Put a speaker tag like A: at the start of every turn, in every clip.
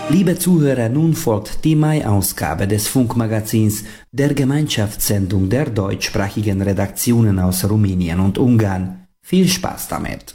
A: Liebe Zuhörer, nun folgt die Mai-Ausgabe des Funkmagazins, der Gemeinschaftssendung der deutschsprachigen Redaktionen aus Rumänien und Ungarn. Viel Spaß damit!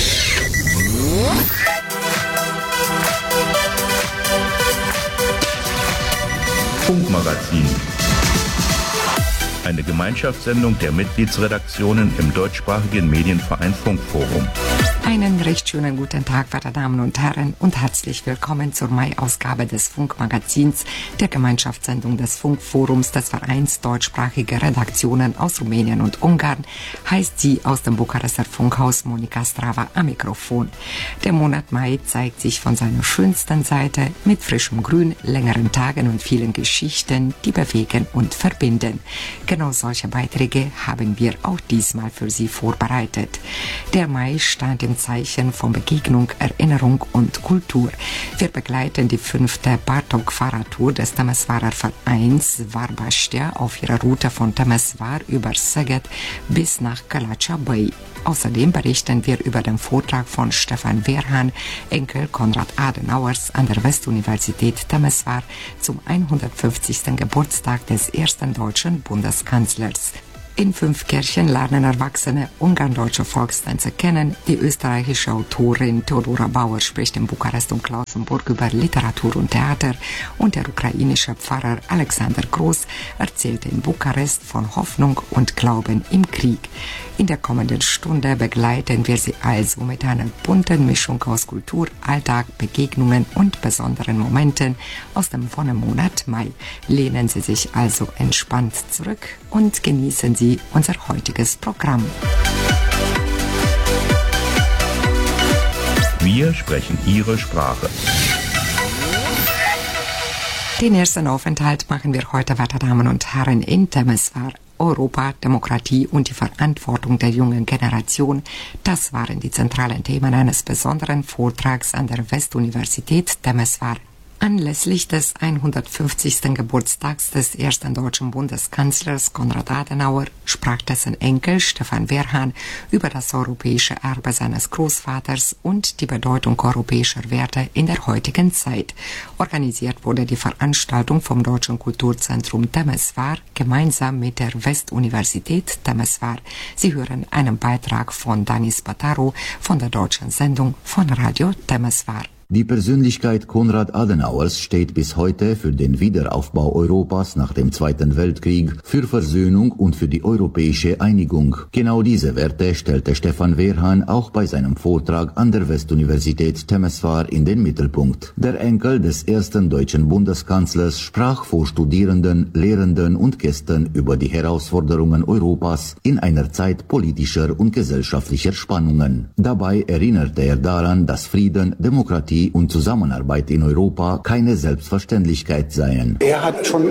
B: Funkmagazin. Eine Gemeinschaftssendung der Mitgliedsredaktionen im deutschsprachigen Medienverein Funkforum.
C: Einen recht schönen guten Tag, werte Damen und Herren, und herzlich willkommen zur Mai-Ausgabe des Funkmagazins, der Gemeinschaftssendung des Funkforums des Vereins deutschsprachiger Redaktionen aus Rumänien und Ungarn, heißt sie aus dem Bukarester Funkhaus Monika Strava am Mikrofon. Der Monat Mai zeigt sich von seiner schönsten Seite mit frischem Grün, längeren Tagen und vielen Geschichten, die bewegen und verbinden. Genau solche Beiträge haben wir auch diesmal für Sie vorbereitet. Der Mai stand im Zeichen von Begegnung, Erinnerung und Kultur. Wir begleiten die 5. Bartok-Fahrradtour des Temesvarer Vereins Varbastia auf ihrer Route von Temesvar über Szeged bis nach Galaţi. Außerdem berichten wir über den Vortrag von Stefan Verhan, Enkel Konrad Adenauers an der Westuniversität Temesvar zum 150. Geburtstag des ersten deutschen Bundeskanzlers. In 5 Kirchen lernen Erwachsene ungarn-deutsche Volkstänze kennen. Die österreichische Autorin Theodora Bauer spricht in Bukarest und Klausenburg über Literatur und Theater und der ukrainische Pfarrer Alexander Groß erzählte in Bukarest von Hoffnung und Glauben im Krieg. In der kommenden Stunde begleiten wir Sie also mit einer bunten Mischung aus Kultur, Alltag, Begegnungen und besonderen Momenten aus dem Wonnemonat Mai. Lehnen Sie sich also entspannt zurück und genießen Sie unser heutiges Programm.
B: Wir sprechen Ihre Sprache.
C: Den ersten Aufenthalt machen wir heute, werte Damen und Herren, in Temesvar. Europa, Demokratie und die Verantwortung der jungen Generation, das waren die zentralen Themen eines besonderen Vortrags an der Westuniversität Temesvar. Anlässlich des 150. Geburtstags des ersten deutschen Bundeskanzlers Konrad Adenauer sprach dessen Enkel Stefan Verhan über das europäische Erbe seines Großvaters und die Bedeutung europäischer Werte in der heutigen Zeit. Organisiert wurde die Veranstaltung vom Deutschen Kulturzentrum Temesvar gemeinsam mit der Westuniversität Temesvar. Sie hören einen Beitrag von Danis Bataru von der deutschen Sendung von Radio Temesvar.
D: Die Persönlichkeit Konrad Adenauers steht bis heute für den Wiederaufbau Europas nach dem Zweiten Weltkrieg, für Versöhnung und für die europäische Einigung. Genau diese Werte stellte Stefan Verhan auch bei seinem Vortrag an der Westuniversität Temesvar in den Mittelpunkt. Der Enkel des ersten deutschen Bundeskanzlers sprach vor Studierenden, Lehrenden und Gästen über die Herausforderungen Europas in einer Zeit politischer und gesellschaftlicher Spannungen. Dabei erinnerte er daran, dass Frieden, Demokratie und Zusammenarbeit in Europa keine Selbstverständlichkeit seien.
E: Er hat schon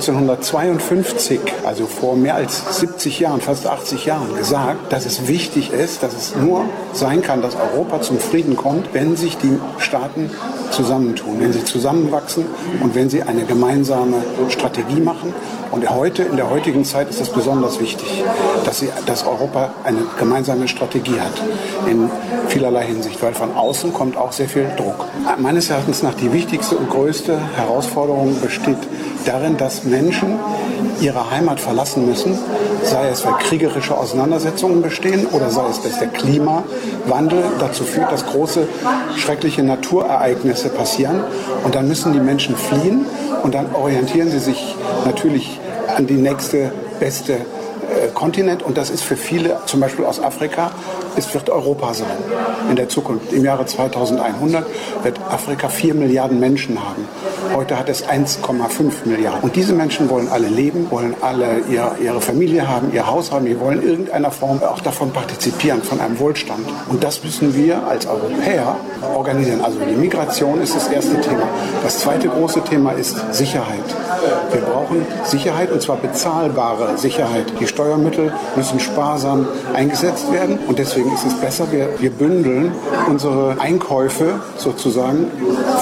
E: 1952, also vor mehr als 70 Jahren, fast 80 Jahren, gesagt, dass es wichtig ist, dass es nur sein kann, dass Europa zum Frieden kommt, wenn sich die Staaten zusammentun, wenn sie zusammenwachsen und wenn sie eine gemeinsame Strategie machen. Und heute, in der heutigen Zeit ist es besonders wichtig, dass Europa eine gemeinsame Strategie hat, in vielerlei Hinsicht, weil von außen kommt auch sehr viel Druck. Meines Erachtens nach die wichtigste und größte Herausforderung besteht darin, dass Menschen ihre Heimat verlassen müssen, sei es, weil kriegerische Auseinandersetzungen bestehen oder sei es, dass der Klimawandel dazu führt, dass große, schreckliche Naturereignisse passieren. Und dann müssen die Menschen fliehen und dann orientieren sie sich natürlich an die nächste beste Kontinent, und das ist für viele, zum Beispiel aus Afrika, es wird Europa sein in der Zukunft. Im Jahre 2100 wird Afrika 4 Milliarden Menschen haben. Heute hat es 1,5 Milliarden. Und diese Menschen wollen alle leben, wollen alle ihre Familie haben, ihr Haus haben, die wollen in irgendeiner Form auch davon partizipieren, von einem Wohlstand. Und das müssen wir als Europäer organisieren. Also die Migration ist das erste Thema. Das zweite große Thema ist Sicherheit. Wir brauchen Sicherheit, und zwar bezahlbare Sicherheit. Die Steuermittel müssen sparsam eingesetzt werden, und deswegen ist es besser, wir bündeln unsere Einkäufe sozusagen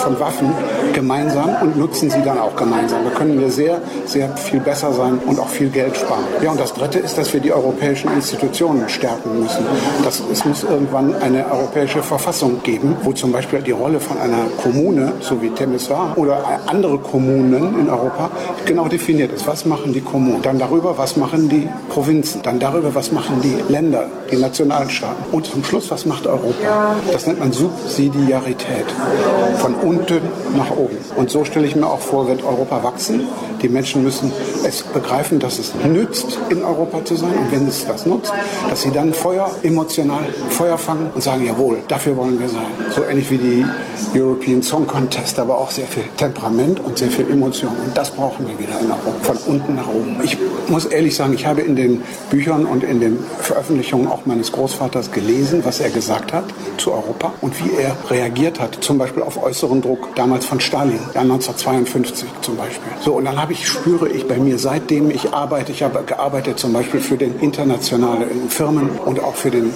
E: von Waffen gemeinsam und nutzen sie dann auch gemeinsam. Da können wir sehr, sehr viel besser sein und auch viel Geld sparen. Ja, und das Dritte ist, dass wir die europäischen Institutionen stärken müssen. Es muss irgendwann eine europäische Verfassung geben, wo zum Beispiel die Rolle von einer Kommune, so wie Temeswar oder andere Kommunen in Europa, genau definiert ist. Was machen die Kommunen? Dann darüber, was machen die Provinzen? Dann darüber, was machen die Länder, die Nationalstaaten? Und zum Schluss, was macht Europa? Das nennt man Subsidiarität. Von unten nach oben. Und so stelle ich mir auch vor, wird Europa wachsen. Die Menschen müssen es begreifen, dass es nützt, in Europa zu sein. Und wenn es das nutzt, dass sie dann emotional Feuer fangen und sagen, jawohl, dafür wollen wir sein. So ähnlich wie die European Song Contest, aber auch sehr viel Temperament und sehr viel Emotion. Und das brauchen wir wieder in Europa, von unten nach oben. Ich muss ehrlich sagen, ich habe in den Büchern und in den Veröffentlichungen auch meines Großvaters gelesen, was er gesagt hat zu Europa und wie er reagiert hat, zum Beispiel auf äußeren Druck, damals von Stalin, 1952 zum Beispiel. So, und dann spüre ich bei mir, seitdem ich arbeite, ich habe gearbeitet zum Beispiel für den internationale Firmen und auch für die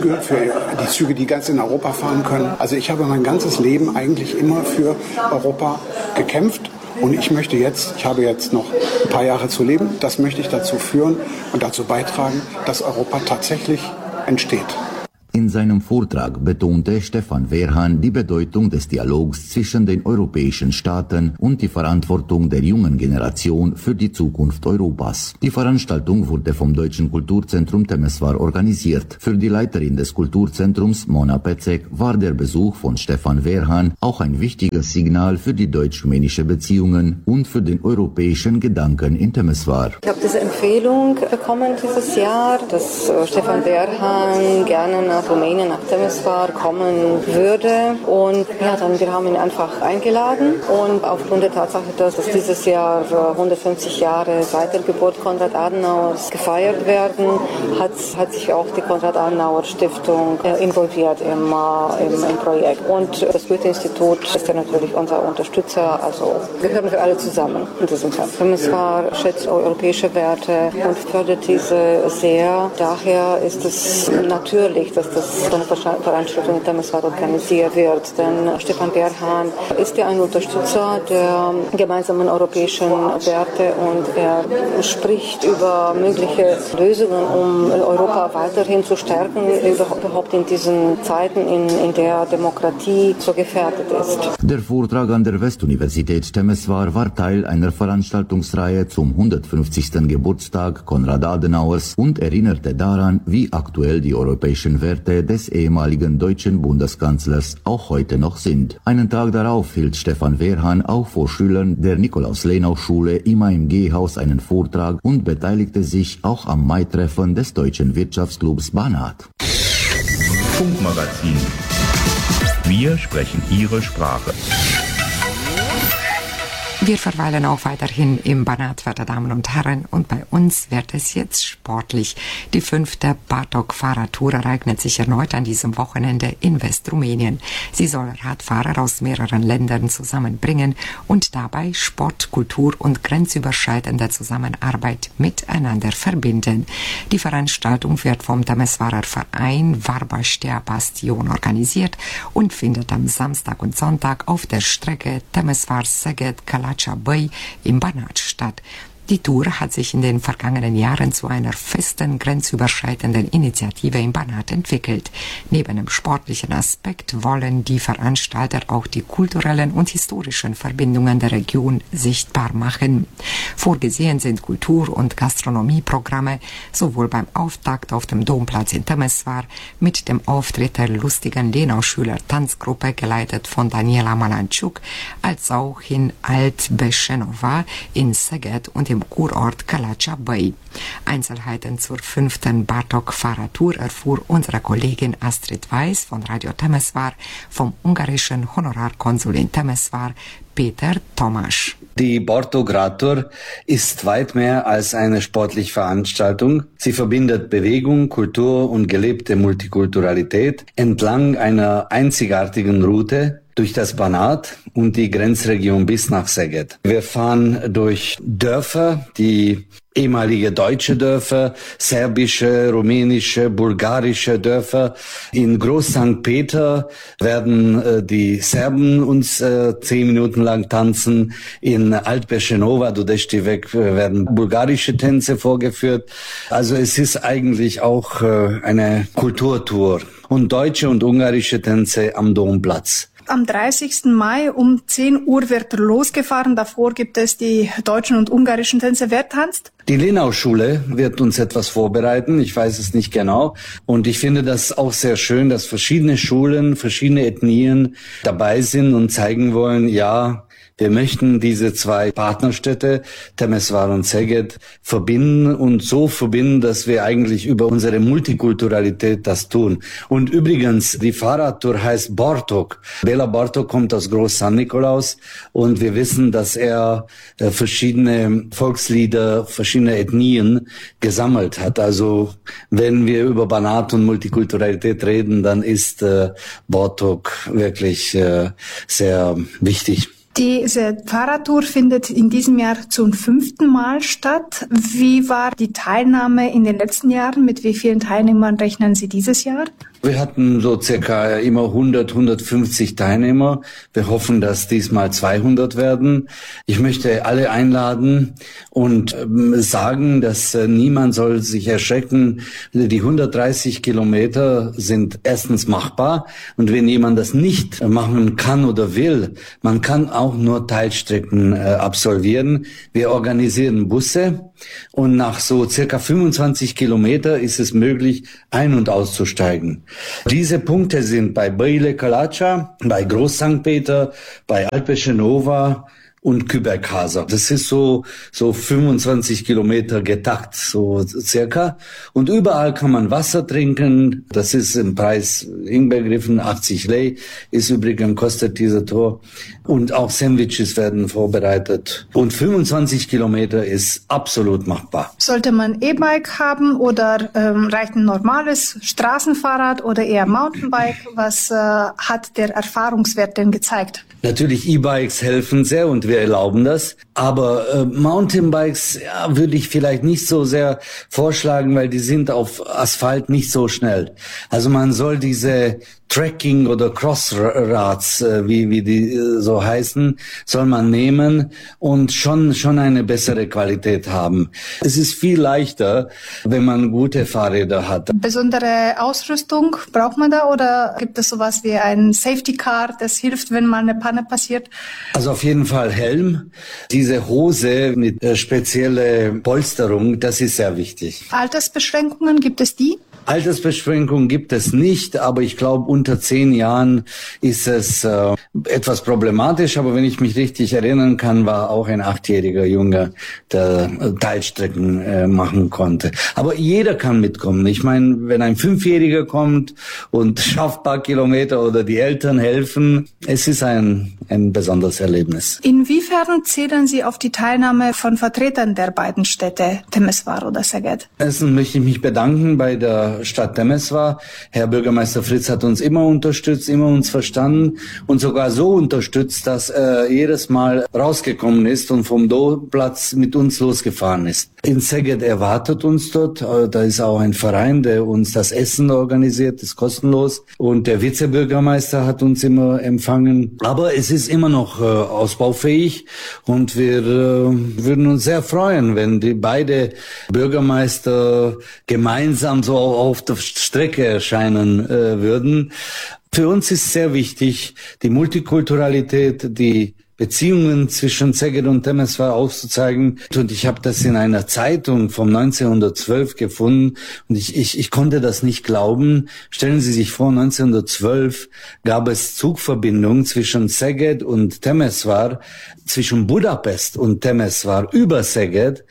E: Züge, die ganz in Europa fahren können. Also ich habe mein ganzes Leben eigentlich immer für Europa gekämpft. Und ich habe jetzt noch ein paar Jahre zu leben, das möchte ich dazu führen und dazu beitragen, dass Europa tatsächlich entsteht.
D: In seinem Vortrag betonte Stefan Wehrhahn die Bedeutung des Dialogs zwischen den europäischen Staaten und die Verantwortung der jungen Generation für die Zukunft Europas. Die Veranstaltung wurde vom Deutschen Kulturzentrum Temeswar organisiert. Für die Leiterin des Kulturzentrums, Mona Pecek, war der Besuch von Stefan Wehrhahn auch ein wichtiges Signal für die deutsch-rumänische Beziehungen und für den europäischen Gedanken in Temeswar.
F: Ich habe diese Empfehlung bekommen dieses Jahr, dass Stefan Wehrhahn gerne nach Rumänien, nach Temeswar kommen würde. Und wir haben ihn einfach eingeladen. Und aufgrund der Tatsache, dass dieses Jahr 150 Jahre seit der Geburt Konrad Adenauers gefeiert werden, hat sich auch die Konrad-Adenauer-Stiftung involviert im Projekt. Und das Goethe-Institut ist ja natürlich unser Unterstützer. Also gehören wir alle zusammen in diesem Fall. Temeswar schätzt europäische Werte und fördert diese sehr. Daher ist es natürlich, dass so eine Veranstaltung in Temeswar organisiert wird. Denn Stefan Wehrhahn ist ja ein Unterstützer der gemeinsamen europäischen Werte und er spricht über mögliche Lösungen, um Europa weiterhin zu stärken, überhaupt in diesen Zeiten, in der Demokratie so gefährdet ist.
D: Der Vortrag an der Westuniversität Temeswar war Teil einer Veranstaltungsreihe zum 150. Geburtstag Konrad Adenauers und erinnerte daran, wie aktuell die europäischen Werte des ehemaligen deutschen Bundeskanzlers auch heute noch sind. Einen Tag darauf hielt Stefan Wehrhahn auch vor Schülern der Nikolaus-Lenau-Schule im AMG-Haus einen Vortrag und beteiligte sich auch am Mai-Treffen des Deutschen Wirtschaftsclubs Banat.
B: Funkmagazin. Wir sprechen Ihre Sprache.
C: Wir verweilen auch weiterhin im Banat, werte Damen und Herren, und bei uns wird es jetzt sportlich. Die 5. Bartok-Fahrradtour ereignet sich erneut an diesem Wochenende in Westrumänien. Sie soll Radfahrer aus mehreren Ländern zusammenbringen und dabei Sport, Kultur und grenzüberschreitende Zusammenarbeit miteinander verbinden. Die Veranstaltung wird vom Temeswarer Verein Varbaștea Bastion organisiert und findet am Samstag und Sonntag auf der Strecke Temesvar-Szeged-Kalacsa Băi im Banat statt. Die Tour hat sich in den vergangenen Jahren zu einer festen, grenzüberschreitenden Initiative im Banat entwickelt. Neben dem sportlichen Aspekt wollen die Veranstalter auch die kulturellen und historischen Verbindungen der Region sichtbar machen. Vorgesehen sind Kultur- und Gastronomieprogramme, sowohl beim Auftakt auf dem Domplatz in Temeswar mit dem Auftritt der lustigen Lenau-Schüler-Tanzgruppe, geleitet von Daniela Malanciuk, als auch in Alt-Beșenova, in Szeged und im Kurort Kalacsa Băi. Einzelheiten zur 5. Bartok-Fahrradtour erfuhr unsere Kollegin Astrid Weiß von Radio Temeswar vom ungarischen Honorarkonsul in Temeswar, Peter Tomasz.
G: Die Bartok-Radtour ist weit mehr als eine sportliche Veranstaltung. Sie verbindet Bewegung, Kultur und gelebte Multikulturalität entlang einer einzigartigen Route durch das Banat und die Grenzregion bis nach Szeged. Wir fahren durch Dörfer, die ehemalige deutsche Dörfer, serbische, rumänische, bulgarische Dörfer. In Groß-St. Peter werden die Serben uns 10 Minuten lang tanzen. In Alt-Beschenova, Dudeštivek, werden bulgarische Tänze vorgeführt. Also es ist eigentlich auch eine Kulturtour. Und deutsche und ungarische Tänze am Domplatz.
H: Am 30. Mai um 10 Uhr wird losgefahren. Davor gibt es die deutschen und ungarischen Tänze. Wer tanzt?
G: Die Lenau-Schule wird uns etwas vorbereiten. Ich weiß es nicht genau. Und ich finde das auch sehr schön, dass verschiedene Schulen, verschiedene Ethnien dabei sind und zeigen wollen, ja, wir möchten diese 2 Partnerstädte, Temesvar und Szeged, verbinden und so verbinden, dass wir eigentlich über unsere Multikulturalität das tun. Und übrigens, die Fahrradtour heißt Bartók. Béla Bartók kommt aus Groß-St. Nikolaus und wir wissen, dass er verschiedene Volkslieder, verschiedene Ethnien gesammelt hat. Also wenn wir über Banat und Multikulturalität reden, dann ist Bartók wirklich sehr wichtig.
H: Diese Fahrradtour findet in diesem Jahr zum 5. Mal statt. Wie war die Teilnahme in den letzten Jahren? Mit wie vielen Teilnehmern rechnen Sie dieses Jahr?
G: Wir hatten so circa immer 100, 150 Teilnehmer. Wir hoffen, dass diesmal 200 werden. Ich möchte alle einladen und sagen, dass niemand soll sich erschrecken. Die 130 Kilometer sind erstens machbar. Und wenn jemand das nicht machen kann oder will, man kann auch nur Teilstrecken absolvieren. Wir organisieren Busse und nach so circa 25 Kilometer ist es möglich, ein- und auszusteigen. Diese Punkte sind bei Băile Călăuța, bei Groß-St. Peter, bei Alt-Beșenova und Küberkasa. Das ist so 25 Kilometer getakt, so circa. Und überall kann man Wasser trinken. Das ist im Preis inbegriffen, 80 Lei ist übrigens, kostet diese Tour. Und auch Sandwiches werden vorbereitet. Und 25 Kilometer ist absolut machbar.
H: Sollte man E-Bike haben oder reicht ein normales Straßenfahrrad oder eher Mountainbike? Was hat der Erfahrungswert denn gezeigt?
G: Natürlich E-Bikes helfen sehr und wir erlauben das. Aber Mountainbikes würde ich vielleicht nicht so sehr vorschlagen, weil die sind auf Asphalt nicht so schnell. Also man soll diese Trekking oder Crossrads, wie die so heißen, soll man nehmen und schon eine bessere Qualität haben. Es ist viel leichter, wenn man gute Fahrräder hat.
H: Besondere Ausrüstung braucht man da oder gibt es sowas wie ein Safety Car, das hilft, wenn mal eine Panne passiert?
G: Also auf jeden Fall Helm. Diese Hose mit spezieller Polsterung, das ist sehr wichtig.
H: Altersbeschränkungen, gibt es die?
G: Altersbeschränkungen gibt es nicht, aber ich glaube, unter 10 Jahren ist es etwas problematisch. Aber wenn ich mich richtig erinnern kann, war auch ein 8-jähriger Junge, der Teilstrecken machen konnte. Aber jeder kann mitkommen. Ich meine, wenn ein 5-Jähriger kommt und schafft ein paar Kilometer oder die Eltern helfen, es ist ein besonderes Erlebnis.
H: Inwiefern zählen Sie auf die Teilnahme von Vertretern der beiden Städte, Temesvar oder Szeged?
G: Erstens möchte ich mich bedanken bei der Stadt Temesvar. Herr Bürgermeister Fritz hat uns immer unterstützt, immer uns verstanden und sogar so unterstützt, dass er jedes Mal rausgekommen ist und vom Domplatz mit uns losgefahren ist. In Szeged erwartet uns dort, da ist auch ein Verein, der uns das Essen organisiert, ist kostenlos und der Vizebürgermeister hat uns immer empfangen. Aber es ist immer noch ausbaufähig und wir würden uns sehr freuen, wenn die beide Bürgermeister gemeinsam so auf der Strecke erscheinen würden. Für uns ist sehr wichtig, die Multikulturalität, die Beziehungen zwischen Szeged und Temesvar aufzuzeigen. Und ich habe das in einer Zeitung vom 1912 gefunden und ich konnte das nicht glauben. Stellen Sie sich vor, 1912 gab es Zugverbindungen zwischen Szeged und Temesvar, zwischen Budapest und Temesvar über Szeged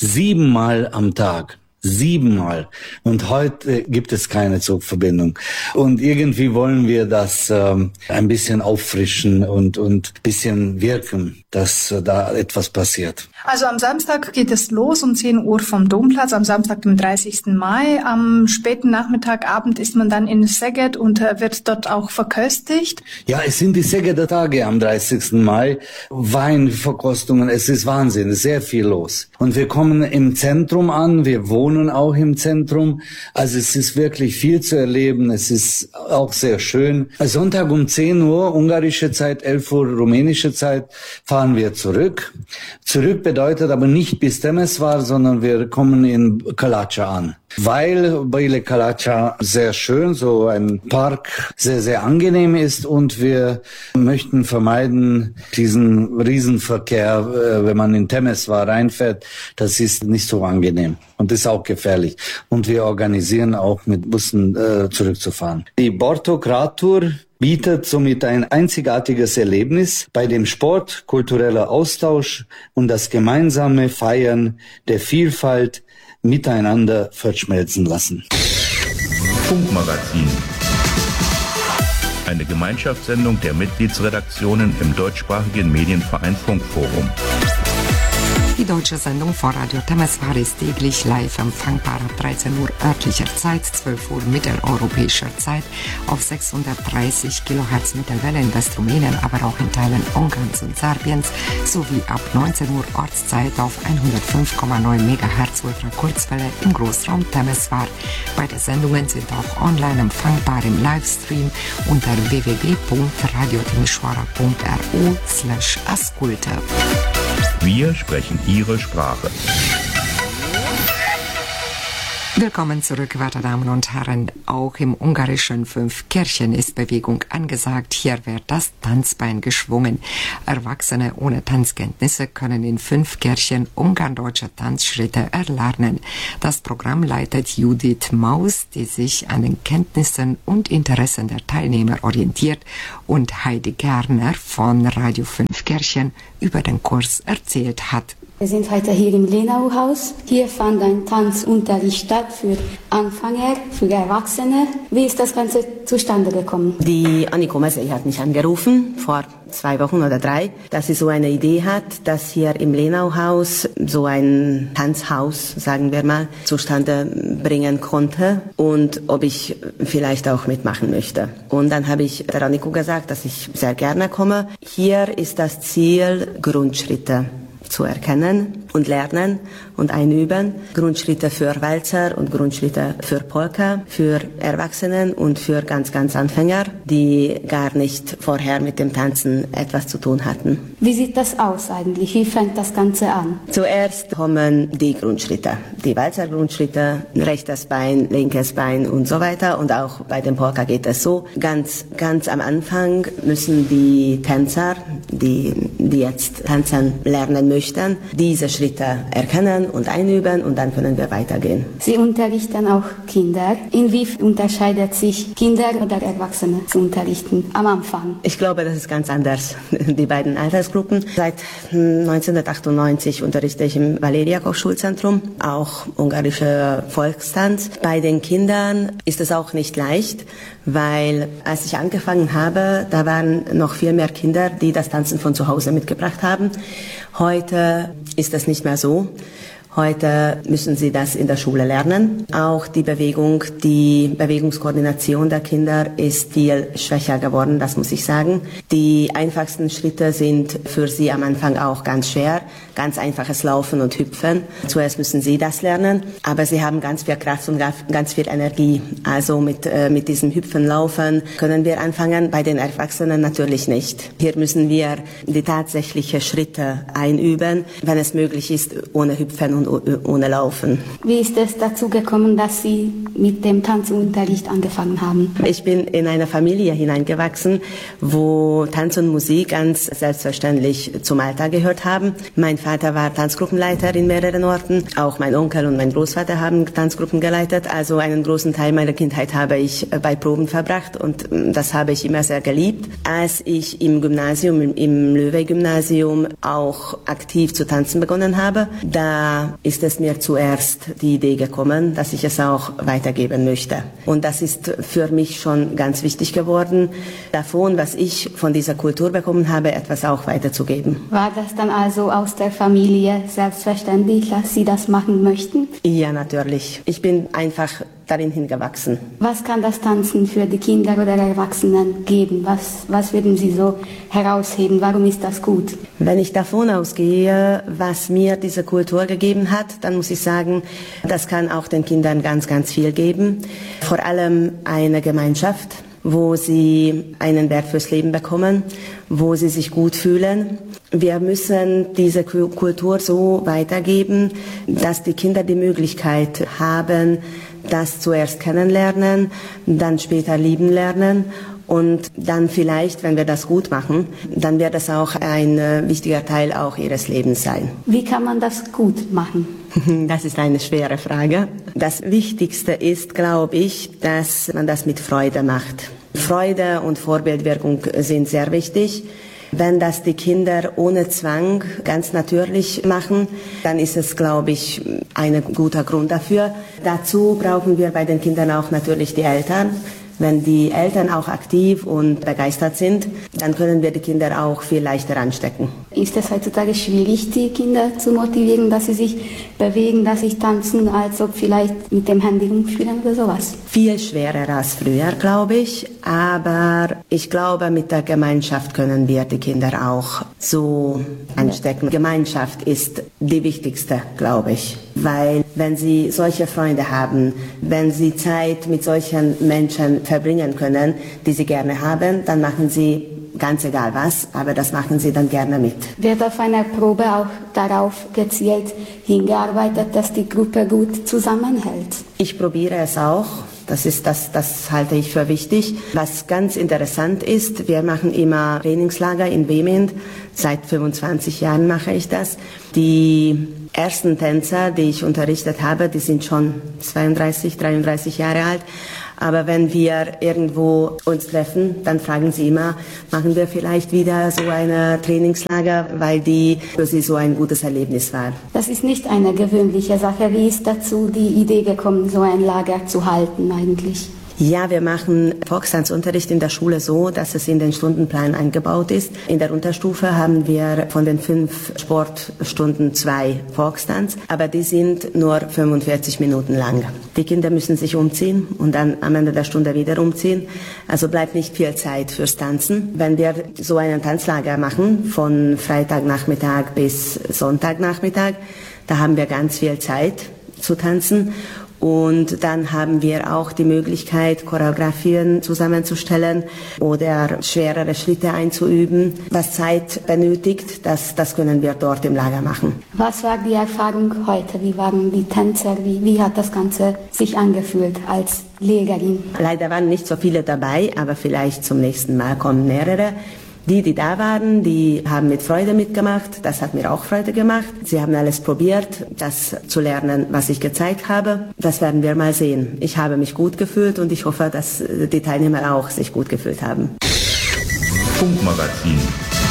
G: 7-mal am Tag. 7-mal. Und heute gibt es keine Zugverbindung. Und irgendwie wollen wir das ein bisschen auffrischen und ein bisschen wirken, dass da etwas passiert.
H: Also am Samstag geht es los um 10 Uhr vom Domplatz, am Samstag, dem 30. Mai. Am späten Nachmittagabend ist man dann in Szeged und wird dort auch verköstigt.
G: Ja, es sind die Szegeder Tage am 30. Mai. Weinverkostungen, es ist Wahnsinn, es ist sehr viel los. Und wir kommen im Zentrum an, wir wohnen auch im Zentrum. Also es ist wirklich viel zu erleben, es ist auch sehr schön. Sonntag um 10 Uhr, ungarische Zeit, 11 Uhr rumänische Zeit, fahren wir zurück. Zurück bedeutet aber nicht bis Temesvar, sondern wir kommen in Kalacha an. Weil Băile Kalacha sehr schön, so ein Park, sehr, sehr angenehm ist und wir möchten vermeiden diesen Riesenverkehr, wenn man in Temesvar reinfährt. Das ist nicht so angenehm und ist auch gefährlich. Und wir organisieren auch mit Bussen zurückzufahren. Die Bortok Radtour bietet somit ein einzigartiges Erlebnis, bei dem Sport, kultureller Austausch und das gemeinsame Feiern der Vielfalt miteinander verschmelzen lassen.
B: Funkmagazin. Eine Gemeinschaftssendung der Mitgliedsredaktionen im deutschsprachigen Medienverein Funkforum.
C: Die deutsche Sendung von Radio Temesvar ist täglich live empfangbar ab 13 Uhr örtlicher Zeit, 12 Uhr mitteleuropäischer Zeit auf 630 kHz Mittelwelle in Westrumänien, aber auch in Teilen Ungarns und Serbiens, sowie ab 19 Uhr Ortszeit auf 105,9 MHz Ultrakurzwelle im Großraum Temesvar. Beide Sendungen sind auch online empfangbar im Livestream unter www.radiotimisoara.ru/asculte.
B: Wir sprechen Ihre Sprache.
C: Willkommen zurück, werte Damen und Herren. Auch im ungarischen Fünfkirchen ist Bewegung angesagt. Hier wird das Tanzbein geschwungen. Erwachsene ohne Tanzkenntnisse können in Fünfkirchen ungarndeutsche Tanzschritte erlernen. Das Programm leitet Judith Maus, die sich an den Kenntnissen und Interessen der Teilnehmer orientiert, und Heidi Gerner von Radio Fünfkirchen über den Kurs erzählt hat.
I: Wir sind heute hier im Lenau-Haus. Hier fand ein Tanzunterricht statt für Anfänger, für Erwachsene. Wie ist das Ganze zustande gekommen?
J: Die Anniko Messey hat mich angerufen, vor 2 Wochen oder 3, dass sie so eine Idee hat, dass hier im Lenau-Haus so ein Tanzhaus, sagen wir mal, zustande bringen konnte und ob ich vielleicht auch mitmachen möchte. Und dann habe ich der Anniko gesagt, dass ich sehr gerne komme. Hier ist das Ziel, Grundschritte zu erkennen und lernen und einüben. Grundschritte für Walzer und Grundschritte für Polka, für Erwachsenen und für ganz, ganz Anfänger, die gar nicht vorher mit dem Tanzen etwas zu tun hatten.
I: Wie sieht das aus eigentlich? Wie fängt das Ganze an?
J: Zuerst kommen die Grundschritte, die Walzer-Grundschritte, rechtes Bein, linkes Bein und so weiter. Und auch bei dem Polka geht es so. Ganz am Anfang müssen die Tänzer, die jetzt tanzen lernen möchten, diese Schritte erkennen und einüben und dann können wir weitergehen.
I: Sie unterrichten auch Kinder. Inwiefern unterscheidet sich Kinder oder Erwachsene zu unterrichten am Anfang?
J: Ich glaube, das ist ganz anders, die beiden Altersgruppen. Seit 1998 unterrichte ich im Valeria-Koch-Schulzentrum, auch ungarische Volkstanz. Bei den Kindern ist es auch nicht leicht, weil als ich angefangen habe, da waren noch viel mehr Kinder, die das Tanzen von zu Hause mitgebracht haben. Heute ist das nicht mehr so. Heute müssen sie das in der Schule lernen. Auch die Bewegungskoordination der Kinder ist viel schwächer geworden, das muss ich sagen. Die einfachsten Schritte sind für sie am Anfang auch ganz schwer. Ganz einfaches Laufen und Hüpfen. Zuerst müssen sie das lernen, aber sie haben ganz viel Kraft und ganz viel Energie. Also mit diesem Hüpfen, Laufen können wir anfangen, bei den Erwachsenen natürlich nicht. Hier müssen wir die tatsächlichen Schritte einüben, wenn es möglich ist, ohne Hüpfen und ohne Laufen.
I: Wie ist es dazu gekommen, dass Sie mit dem Tanzunterricht angefangen haben?
J: Ich bin in eine Familie hineingewachsen, wo Tanz und Musik ganz selbstverständlich zum Alltag gehört haben. Mein Vater war Tanzgruppenleiter in mehreren Orten. Auch mein Onkel und mein Großvater haben Tanzgruppen geleitet. Also einen großen Teil meiner Kindheit habe ich bei Proben verbracht und das habe ich immer sehr geliebt. Als ich im Gymnasium, im Löwe-Gymnasium auch aktiv zu tanzen begonnen habe, da ist es mir zuerst die Idee gekommen, dass ich es auch weitergeben möchte. Und das ist für mich schon ganz wichtig geworden, davon, was ich von dieser Kultur bekommen habe, etwas auch weiterzugeben.
I: War das dann also aus der Familie selbstverständlich, dass Sie das machen möchten?
J: Ja, natürlich. Ich bin einfach darin hingewachsen.
I: Was kann das Tanzen für die Kinder oder Erwachsenen geben? Was würden Sie so herausheben? Warum ist das gut?
J: Wenn ich davon ausgehe, was mir diese Kultur gegeben hat, dann muss ich sagen, das kann auch den Kindern ganz, ganz viel geben. Vor allem eine Gemeinschaft, wo sie einen Wert fürs Leben bekommen, wo sie sich gut fühlen. Wir müssen diese Kultur so weitergeben, dass die Kinder die Möglichkeit haben, das zuerst kennenlernen, dann später lieben lernen und dann vielleicht, wenn wir das gut machen, dann wird das auch ein wichtiger Teil auch ihres Lebens sein.
I: Wie kann man das gut machen?
J: Das ist eine schwere Frage. Das Wichtigste ist, glaube ich, dass man das mit Freude macht. Freude und Vorbildwirkung sind sehr wichtig. Wenn das die Kinder ohne Zwang ganz natürlich machen, dann ist es, glaube ich, ein guter Grund dafür. Dazu brauchen wir bei den Kindern auch natürlich die Eltern. Wenn die Eltern auch aktiv und begeistert sind, dann können wir die Kinder auch viel leichter anstecken.
I: Ist es heutzutage schwierig, die Kinder zu motivieren, dass sie sich bewegen, dass sie tanzen, als ob vielleicht mit dem Handy rumspielen oder sowas?
J: Viel schwerer als früher, glaube ich. Aber ich glaube, mit der Gemeinschaft können wir die Kinder auch so anstecken. Gemeinschaft ist die wichtigste, glaube ich. Weil wenn sie solche Freunde haben, wenn sie Zeit mit solchen Menschen verbringen können, die sie gerne haben, dann machen sie ganz egal was, aber das machen sie dann gerne mit.
I: Wird auf einer Probe auch darauf gezielt hingearbeitet, dass die Gruppe gut zusammenhält?
J: Ich probiere es auch. Das halte ich für wichtig. Was ganz interessant ist, wir machen immer Trainingslager in Vehmend. Seit 25 Jahren mache ich das. Die ersten Tänzer, die ich unterrichtet habe, die sind schon 32, 33 Jahre alt. Aber wenn wir irgendwo uns treffen, dann fragen sie immer, machen wir vielleicht wieder so ein Trainingslager, weil die für sie so ein gutes Erlebnis war.
I: Das ist nicht eine gewöhnliche Sache. Wie ist dazu die Idee gekommen, so ein Lager zu halten eigentlich?
J: Ja, wir machen Volkstanzunterricht in der Schule so, dass es in den Stundenplan eingebaut ist. In der Unterstufe haben wir von den 5 Sportstunden 2 Volkstanz, aber die sind nur 45 Minuten lang. Die Kinder müssen sich umziehen und dann am Ende der Stunde wieder umziehen. Also bleibt nicht viel Zeit fürs Tanzen. Wenn wir so einen Tanzlager machen, von Freitagnachmittag bis Sonntagnachmittag, da haben wir ganz viel Zeit zu tanzen. Und dann haben wir auch die Möglichkeit, Choreografien zusammenzustellen oder schwerere Schritte einzuüben. Was Zeit benötigt, das können wir dort im Lager machen.
I: Was war die Erfahrung heute? Wie waren die Tänzer? Wie hat das Ganze sich angefühlt als Lehrerin?
J: Leider waren nicht so viele dabei, aber vielleicht zum nächsten Mal kommen mehrere. Die da waren, die haben mit Freude mitgemacht. Das hat mir auch Freude gemacht. Sie haben alles probiert, das zu lernen, was ich gezeigt habe. Das werden wir mal sehen. Ich habe mich gut gefühlt und ich hoffe, dass die Teilnehmer auch sich gut gefühlt haben.
B: Funkmagazin.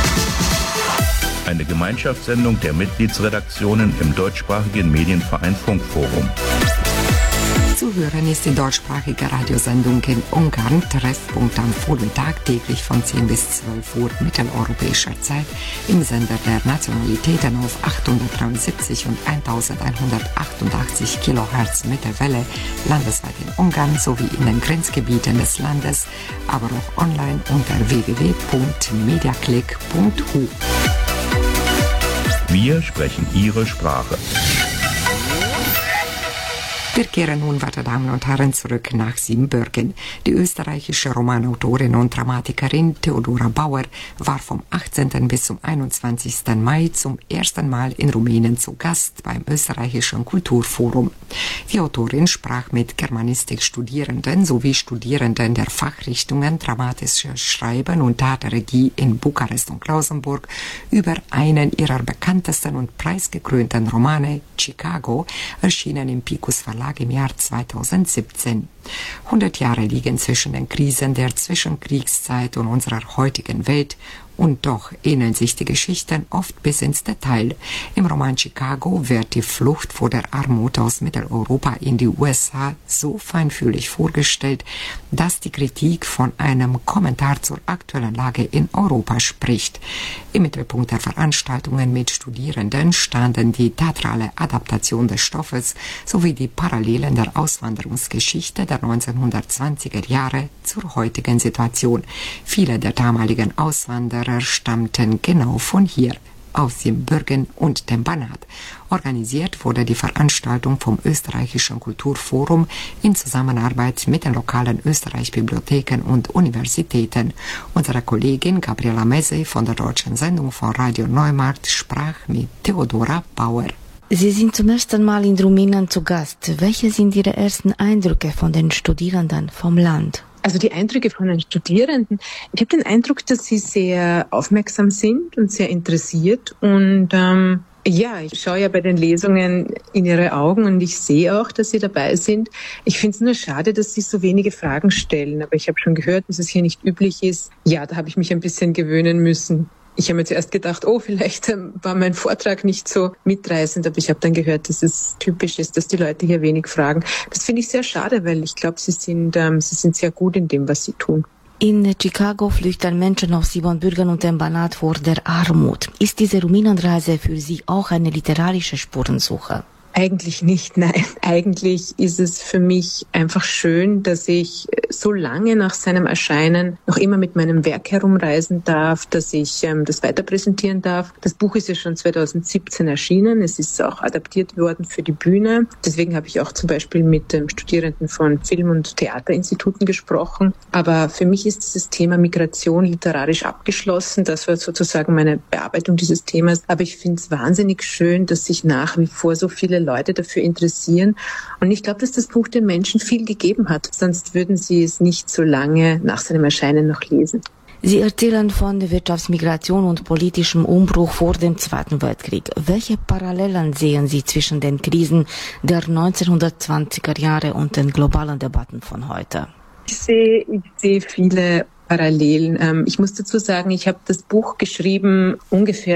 B: Eine Gemeinschaftssendung der Mitgliedsredaktionen im deutschsprachigen Medienverein Funkforum.
C: Zu hören ist die deutschsprachige Radiosendung in Ungarn, Treffpunkt am Vormittag, täglich von 10 bis 12 Uhr mitteleuropäischer Zeit im Sender der Nationalitäten auf 873 und 1188 Kilohertz Mittelwelle, landesweit in Ungarn sowie in den Grenzgebieten des Landes, aber auch online unter www.mediaclick.hu.
B: Wir sprechen Ihre Sprache.
C: Wir kehren nun, werte Damen und Herren, zurück nach Siebenbürgen. Die österreichische Romanautorin und Dramatikerin Theodora Bauer war vom 18. bis zum 21. Mai zum ersten Mal in Rumänien zu Gast beim österreichischen Kulturforum. Die Autorin sprach mit Germanistikstudierenden sowie Studierenden der Fachrichtungen Dramatisches Schreiben und Theaterregie in Bukarest und Klausenburg über einen ihrer bekanntesten und preisgekrönten Romane, Chicago, erschienen im Picus Verlag im Jahr 2017. 100 Jahre liegen zwischen den Krisen der Zwischenkriegszeit und unserer heutigen Welt Und doch ähneln sich die Geschichten oft bis ins Detail. Im Roman Chicago wird die Flucht vor der Armut aus Mitteleuropa in die USA so feinfühlig vorgestellt, dass die Kritik von einem Kommentar zur aktuellen Lage in Europa spricht. Im Mittelpunkt der Veranstaltungen mit Studierenden standen die theatrale Adaptation des Stoffes sowie die Parallelen der Auswanderungsgeschichte der 1920er Jahre zur heutigen Situation. Viele der damaligen Auswanderer stammten genau von hier, aus Siebenbürgen und dem Banat. Organisiert wurde die Veranstaltung vom Österreichischen Kulturforum in Zusammenarbeit mit den lokalen Österreich-Bibliotheken und Universitäten. Unsere Kollegin Gabriela Messe von der deutschen Sendung von Radio Neumarkt sprach mit Theodora Bauer.
K: Sie sind zum ersten Mal in Rumänien zu Gast. Welche sind Ihre ersten Eindrücke von den Studierenden vom Land?
L: Also die Eindrücke von den Studierenden, ich habe den Eindruck, dass sie sehr aufmerksam sind und sehr interessiert und ich schaue ja bei den Lesungen in ihre Augen und ich sehe auch, dass sie dabei sind. Ich finde es nur schade, dass sie so wenige Fragen stellen, aber ich habe schon gehört, dass es hier nicht üblich ist. Ja, da habe ich mich ein bisschen gewöhnen müssen. Ich habe mir zuerst gedacht, vielleicht war mein Vortrag nicht so mitreißend, aber ich habe dann gehört, dass es typisch ist, dass die Leute hier wenig fragen. Das finde ich sehr schade, weil ich glaube, sie sind sehr gut in dem, was sie tun.
K: In Chicago flüchten Menschen aus Siebenbürgen und dem Banat vor der Armut. Ist diese Rumänienreise für Sie auch eine literarische Spurensuche?
L: Eigentlich nicht, nein. Eigentlich ist es für mich einfach schön, dass ich so lange nach seinem Erscheinen noch immer mit meinem Werk herumreisen darf, dass ich das weiter präsentieren darf. Das Buch ist ja schon 2017 erschienen. Es ist auch adaptiert worden für die Bühne. Deswegen habe ich auch zum Beispiel mit Studierenden von Film- und Theaterinstituten gesprochen. Aber für mich ist dieses Thema Migration literarisch abgeschlossen. Das war sozusagen meine Bearbeitung dieses Themas. Aber ich finde es wahnsinnig schön, dass sich nach wie vor so viele Leute dafür interessieren. Und ich glaube, dass das Buch den Menschen viel gegeben hat. Sonst würden sie es nicht so lange nach seinem Erscheinen noch lesen.
K: Sie erzählen von Wirtschaftsmigration und politischem Umbruch vor dem Zweiten Weltkrieg. Welche Parallelen sehen Sie zwischen den Krisen der 1920er Jahre und den globalen Debatten von heute?
L: Ich sehe viele Parallelen. Ich muss dazu sagen, ich habe das Buch geschrieben ungefähr